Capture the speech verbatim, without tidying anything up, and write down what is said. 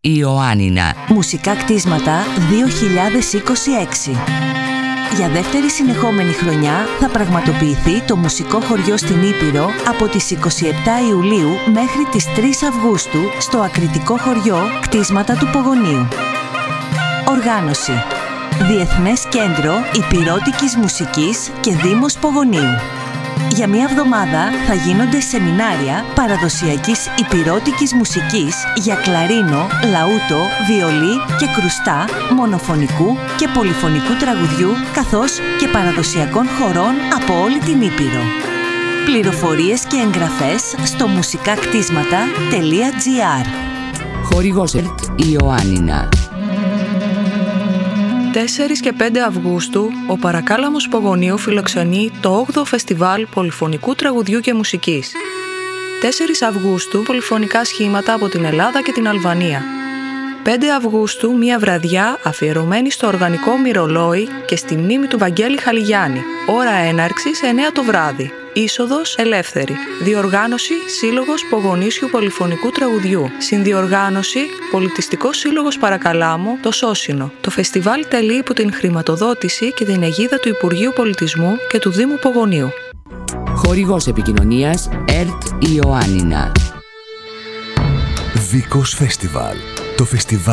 Ιωάννινα. Μουσικά κτίσματα δύο χιλιάδες είκοσι έξι. Για δεύτερη συνεχόμενη χρονιά θα πραγματοποιηθεί το μουσικό χωριό στην Ήπειρο από τις είκοσι επτά Ιουλίου μέχρι τις τρεις Αυγούστου στο ακριτικό χωριό Κτίσματα του Πογονίου. Οργάνωση: Διεθνές Κέντρο Υπηρώτικης Μουσικής και Δήμος Πογονίου. Για μία εβδομάδα θα γίνονται σεμινάρια παραδοσιακής υπηρώτικης μουσικής για κλαρίνο, λαούτο, βιολί και κρουστά, μονοφωνικού και πολυφωνικού τραγουδιού, καθώς και παραδοσιακών χορών από όλη την Ήπειρο. Πληροφορίες και εγγραφές στο μουσικάκτίσματα τελεία τζι άρ. Χορηγός ΕΡΤ Ιωάννινα. τέσσερις και πέντε Αυγούστου, ο Παρακάλαμος Πογονίου φιλοξενεί το όγδοο Φεστιβάλ Πολυφωνικού Τραγουδιού και Μουσικής. τέσσερις Αυγούστου, πολυφωνικά σχήματα από την Ελλάδα και την Αλβανία. πέντε Αυγούστου, μια βραδιά αφιερωμένη στο οργανικό μυρολόι και στη μνήμη του Βαγγέλη Χαλιγιάννη. Ώρα έναρξης εννέα το βράδυ. Είσοδος ελεύθερη. Διοργάνωση Σύλλογος Πογονίσιου Πολυφωνικού Τραγουδιού. Συνδιοργάνωση Πολιτιστικός Σύλλογος Παρακαλάμου, το Σώσινο. Το φεστιβάλ τελεί υπό την χρηματοδότηση και την αιγίδα του Υπουργείου Πολιτισμού και του Δήμου Πογονίου. Χορηγός επικοινωνίας ΕΡΤ Ιωάννινα. Δίκος Φεστιβάλ. Το φεστιβάλ